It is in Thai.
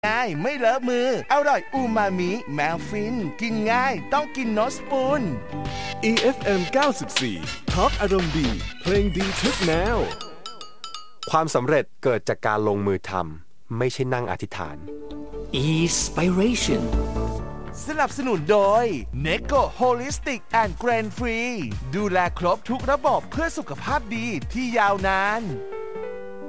ง่ายไม่เลอะมืออร่อยอูมามิแมวฟินกินง่ายต้องกินโนสปูน EFM 94 Talk อารมณ์ดีเพลงดีทุกแนวความสำเร็จเกิดจากการลงมือทำไม่ใช่นั่งอธิษฐาน Inspiration สนับสนุนโดย Necco Holistic and Grain Free ดูแลครบทุกระบบเพื่อสุขภาพดีที่ยาวนาน